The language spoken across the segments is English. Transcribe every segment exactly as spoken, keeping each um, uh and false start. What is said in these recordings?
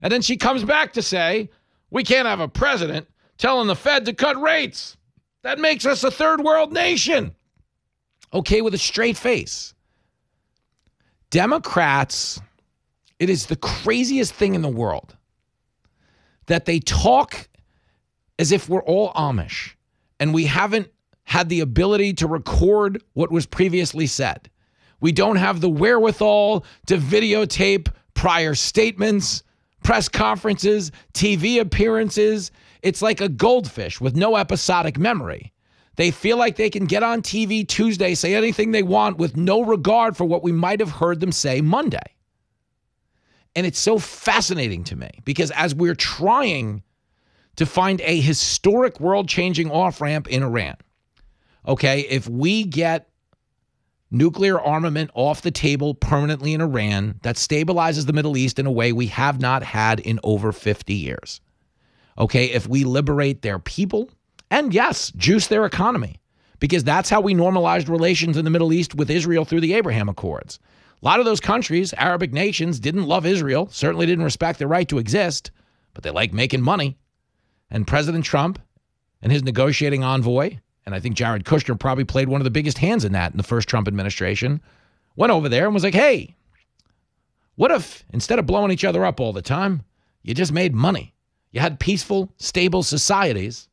And then she comes back to say, we can't have a president telling the Fed to cut rates. That makes us a third world nation. Okay, with a straight face. Democrats, it is the craziest thing in the world that they talk as if we're all Amish and we haven't had the ability to record what was previously said. We don't have the wherewithal to videotape prior statements, press conferences, T V appearances. It's like a goldfish with no episodic memory. They feel like they can get on T V Tuesday, say anything they want with no regard for what we might have heard them say Monday. And it's so fascinating to me because as we're trying to find a historic world-changing off-ramp in Iran, okay, if we get nuclear armament off the table permanently in Iran, that stabilizes the Middle East in a way we have not had in over fifty years. Okay, if we liberate their people, and yes, juice their economy, because that's how we normalized relations in the Middle East with Israel through the Abraham Accords. A lot of those countries, Arabic nations, didn't love Israel, certainly didn't respect their right to exist, but they like making money. And President Trump and his negotiating envoy, and I think Jared Kushner probably played one of the biggest hands in that in the first Trump administration, went over there and was like, hey, what if instead of blowing each other up all the time, you just made money? You had peaceful, stable societies.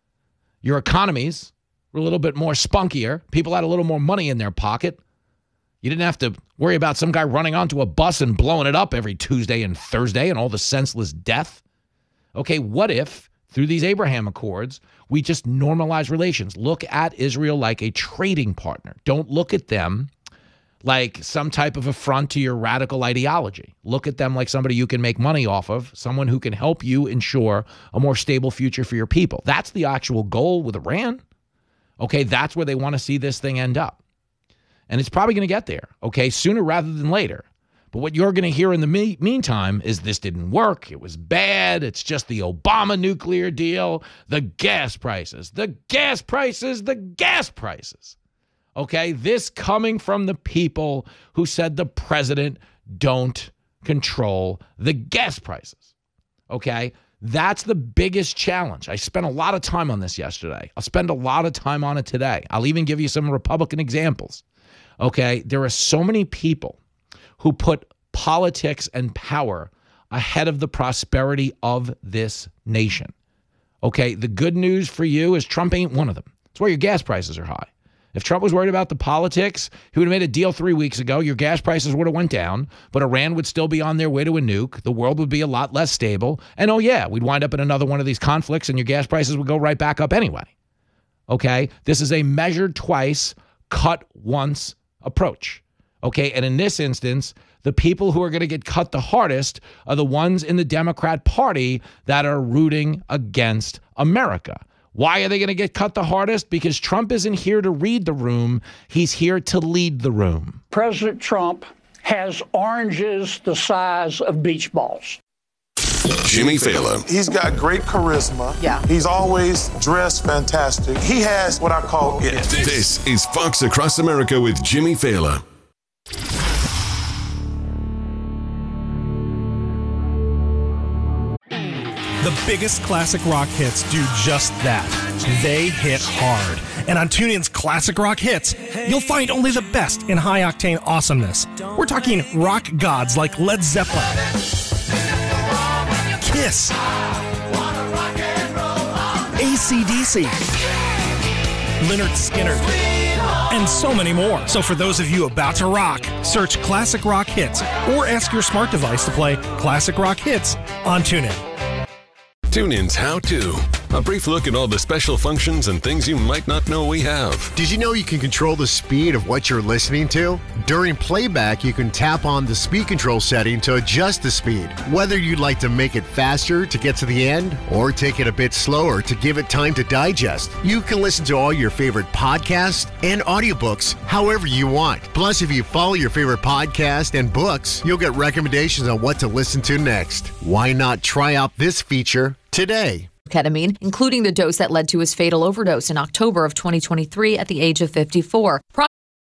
Your economies were a little bit more spunkier. People had a little more money in their pocket. You didn't have to worry about some guy running onto a bus and blowing it up every Tuesday and Thursday and all the senseless death. Okay, what if through these Abraham Accords, we just normalize relations? Look at Israel like a trading partner. Don't look at them like some type of affront to your radical ideology. Look at them like somebody you can make money off of, someone who can help you ensure a more stable future for your people. That's the actual goal with Iran. Okay, that's where they want to see this thing end up. And it's probably going to get there, okay, sooner rather than later. But what you're going to hear in the me- meantime is this didn't work. It was bad. It's just the Obama nuclear deal, the gas prices, the gas prices, the gas prices. Okay, this coming from the people who said the president don't control the gas prices. Okay, that's the biggest challenge. I spent a lot of time on this yesterday. I'll spend a lot of time on it today. I'll even give you some Republican examples. Okay, there are so many people who put politics and power ahead of the prosperity of this nation. Okay, the good news for you is Trump ain't one of them. That's why your gas prices are high. If Trump was worried about the politics, he would have made a deal three weeks ago. Your gas prices would have went down, but Iran would still be on their way to a nuke. The world would be a lot less stable. And oh yeah, we'd wind up in another one of these conflicts and your gas prices would go right back up anyway. Okay, this is a measured twice, cut once approach. Okay, and in this instance, the people who are going to get cut the hardest are the ones in the Democrat Party that are rooting against America. Why are they going to get cut the hardest? Because Trump isn't here to read the room. He's here to lead the room. President Trump has oranges the size of beach balls. Jimmy Fallon. He's got great charisma. Yeah. He's always dressed fantastic. He has what I call it. This is Fox Across America with Jimmy Fallon. The biggest classic rock hits do just that. They hit hard. And on TuneIn's Classic Rock Hits, you'll find only the best in high-octane awesomeness. We're talking rock gods like Led Zeppelin, Kiss, A C D C, Lynyrd Skynyrd, and so many more. So for those of you about to rock, search Classic Rock Hits or ask your smart device to play Classic Rock Hits on TuneIn. TuneIn's How To. A brief look at all the special functions and things you might not know we have. Did you know you can control the speed of what you're listening to? During playback, you can tap on the speed control setting to adjust the speed. Whether you'd like to make it faster to get to the end or take it a bit slower to give it time to digest, you can listen to all your favorite podcasts and audiobooks however you want. Plus, if you follow your favorite podcast and books, you'll get recommendations on what to listen to next. Why not try out this feature today? Ketamine, including the dose that led to his fatal overdose in October of twenty twenty-three at the age of fifty-four.